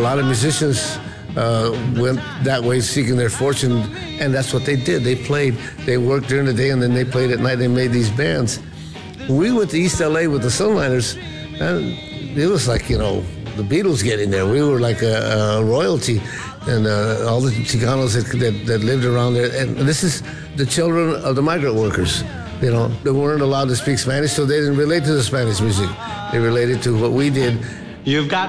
lot of musicians went that way seeking their fortune, and that's what they did. They played, they worked during the day, and then they played at night. They made these bands. We went to East LA with the Sunliners, and it was like, the Beatles getting there. We were like a royalty, and all the Chicanos that lived around there. And this is the children of the migrant workers. They weren't allowed to speak Spanish, so they didn't relate to the Spanish music. They related to what we did. You've got